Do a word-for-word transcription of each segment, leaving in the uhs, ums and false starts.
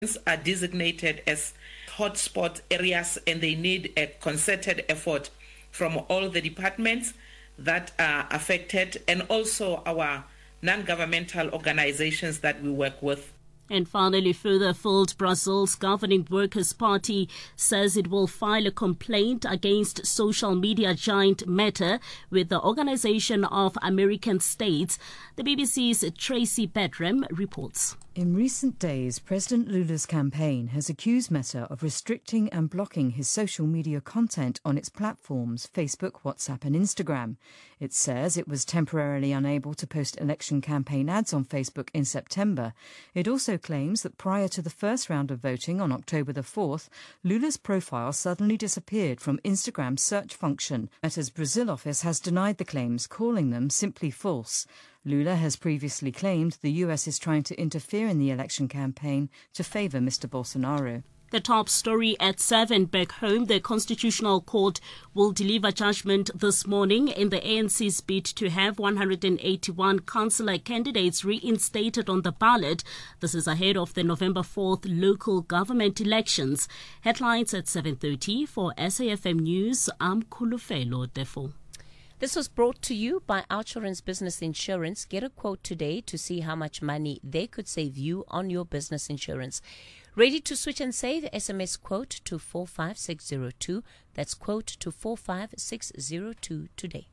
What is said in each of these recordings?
are designated as hotspot areas, and they need a concerted effort from all the departments that are affected and also our non-governmental organizations that we work with. And finally, further afield, Brazil's governing Workers' Party says it will file a complaint against social media giant Meta with the Organization of American States. The B B C's Tracy Bedram reports. In recent days, President Lula's campaign has accused Meta of restricting and blocking his social media content on its platforms, Facebook, WhatsApp and Instagram. It says it was temporarily unable to post election campaign ads on Facebook in September. It also claims that prior to the first round of voting on October the fourth, Lula's profile suddenly disappeared from Instagram's search function. Meta's Brazil office has denied the claims, calling them simply false. Lula has previously claimed the U S is trying to interfere in the election campaign to favour Mister Bolsonaro. The top story at seven back home. The Constitutional Court will deliver judgment this morning in the A N C's bid to have one hundred eighty-one councillor candidates reinstated on the ballot. This is ahead of the November fourth local government elections. Headlines at seven thirty. For S A F M News, I'm Kulufelo Defo. This was brought to you by Outsurance Business Insurance. Get a quote today to see how much money they could save you on your business insurance. Ready to switch and save? S M S quote to four five six zero two. That's quote to four five six zero two today.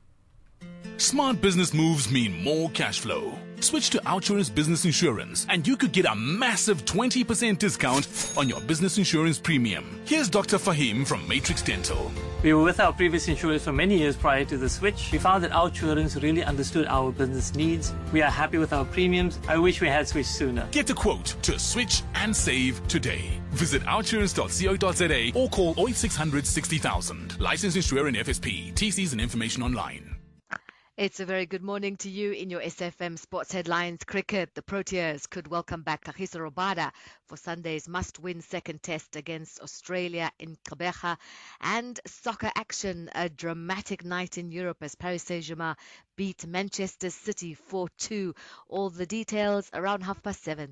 Smart business moves mean more cash flow. Switch to Outsurance Business Insurance and you could get a massive twenty percent discount on your business insurance premium. Here's Doctor Fahim from Matrix Dental. We were with our previous insurers for many years prior to the switch. We found that Outsurance really understood our business needs. We are happy with our premiums. I wish we had switched sooner. Get a quote to switch and save today. Visit outsurance dot co dot za or call oh eight six hundred sixty thousand. Licensed insurer in F S P. T Cs and information online. It's a very good morning to you in your S F M Sports Headlines. Cricket, the Proteas could welcome back Kagiso Rabada for Sunday's must-win second test against Australia in Gqeberha. And soccer action, a dramatic night in Europe as Paris Saint-Germain beat Manchester City four two. All the details around half past seven.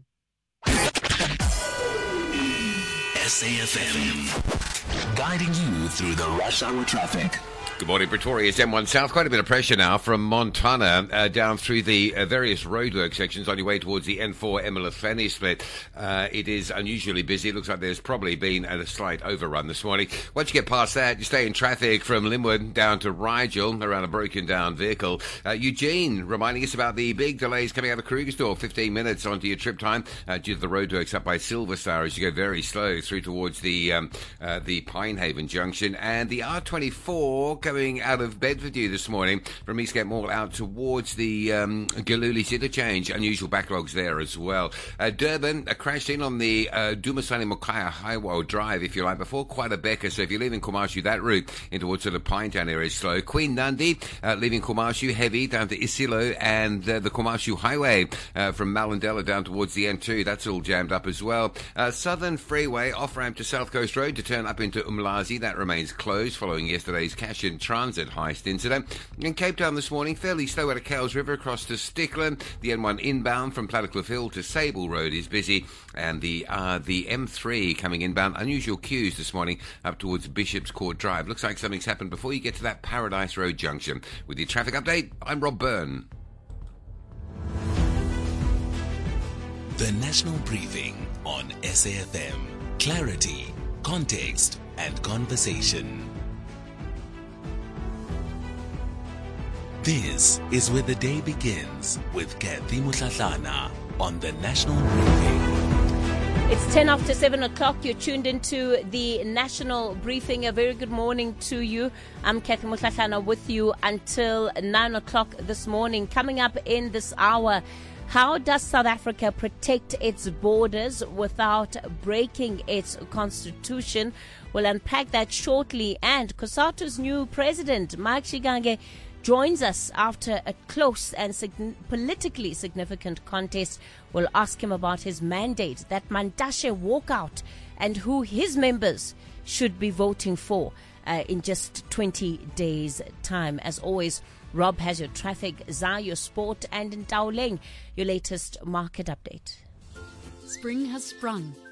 S A F M, guiding you through the rush hour traffic. Good morning, Pretoria. It's M one South. Quite a bit of pressure now from Montana uh, down through the uh, various roadwork sections on your way towards the N four Emelafeni split. Uh, it is unusually busy. It looks like there's probably been a slight overrun this morning. Once you get past that, you stay in traffic from Linwood down to Rigel around a broken down vehicle. Uh, Eugene reminding us about the big delays coming out of Krugersdorp. fifteen minutes onto your trip time uh, due to the roadworks up by Silver Star as you go very slow through towards the um, uh, the Pinehaven Junction. And the R twenty-four going out of Bedfordview this morning from Eastgate Mall out towards the um, Galulis interchange. Unusual backlogs there as well. Uh, Durban uh, crashed in on the uh, Dumasani Mokaya Highway Drive, if you like, before Quietebeca. So if you're leaving Kumashu that route in towards sort of Pinetown area is slow. Queen Nandi uh, leaving Kumashu heavy down to Isilo and uh, the Kumashu Highway uh, from Malandela down towards the N two. That's all jammed up as well. Uh, Southern Freeway off-ramp to South Coast Road to turn up into Umlazi. That remains closed following yesterday's cash and transit heist incident. In Cape Town this morning, fairly slow at a Cowes River across to Stickland. The N one inbound from Plattekloof Hill to Sable Road is busy, and the uh, the M three coming inbound. Unusual queues this morning up towards Bishop's Court Drive. Looks like something's happened before you get to that Paradise Road junction. With your traffic update, I'm Rob Byrne. The National Briefing on S A F M. Clarity, context, and conversation. This is where the day begins with Kathy Mutlatlana on the National Briefing. It's ten after seven o'clock. You're tuned into the National Briefing. A very good morning to you. I'm Kathy Mutlatlana with you until nine o'clock this morning. Coming up in this hour, how does South Africa protect its borders without breaking its constitution? We'll unpack that shortly. And COSATU's new president, Mike Shigange, joins us after a close and sig- politically significant contest. We'll ask him about his mandate, that Mandashe walkout, and who his members should be voting for uh, in just twenty days' time. As always, Rob has your traffic, Zah your sport, and in Taoleng, your latest market update. Spring has sprung,